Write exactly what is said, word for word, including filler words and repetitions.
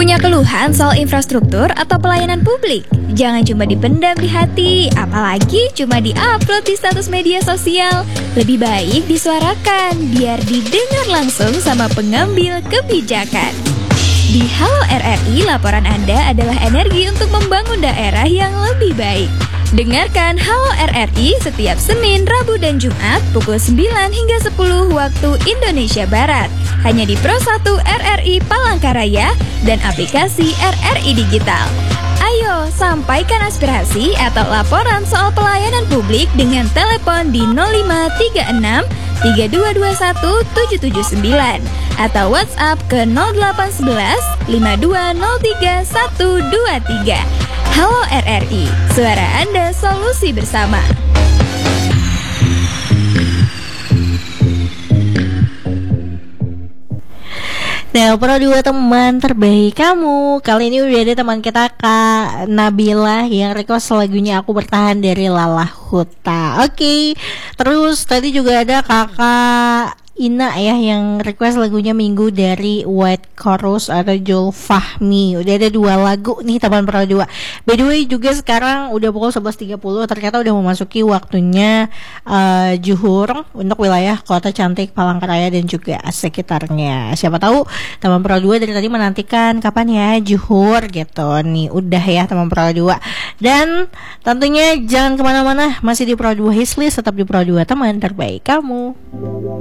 Punya keluhan soal infrastruktur atau pelayanan publik? Jangan cuma dipendam di hati, apalagi cuma di-upload di status media sosial. Lebih baik disuarakan, biar didengar langsung sama pengambil kebijakan. Di Halo R R I, laporan Anda adalah energi untuk membangun daerah yang lebih baik. Dengarkan Halo R R I setiap Senin, Rabu, dan Jumat pukul sembilan hingga sepuluh waktu Indonesia Barat. Hanya di Pro satu R R I Palangkaraya dan aplikasi R R I Digital. Ayo, sampaikan aspirasi atau laporan soal pelayanan publik dengan telepon di nol lima tiga enam tiga dua dua satu tujuh tujuh sembilan atau WhatsApp ke nol delapan satu satu lima dua nol tiga satu dua tiga. Halo R R I, suara Anda, solusi bersama. Nah, Pro dua teman terbaik kamu. Kali ini udah ada teman kita Kak Nabila yang request lagunya Aku Bertahan dari Lala Huta. Oke, okay. Terus tadi juga ada Kakak Ina ya yang request lagunya Minggu dari White Chorus atau Jul Fahmi. Udah ada dua lagu nih teman Pro dua. By the way juga sekarang udah pukul sebelas tiga puluh, ternyata udah memasuki waktunya uh, zuhur untuk wilayah Kota Cantik Palangkaraya dan juga sekitarnya. Siapa tahu teman Pro dua dari tadi menantikan kapan ya zuhur gitu. Nih udah ya teman Pro dua. Dan tentunya jangan kemana-mana, masih di Pro dua Hislis, tetap di Pro dua teman terbaik kamu.